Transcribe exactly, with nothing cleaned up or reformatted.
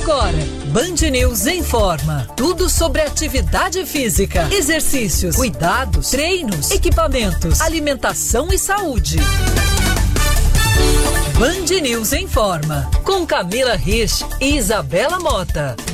Agora, Band News informa. Tudo sobre atividade física, exercícios, cuidados, treinos, equipamentos, alimentação e saúde. Band News informa. Com Camila Rich e Isabela Mota.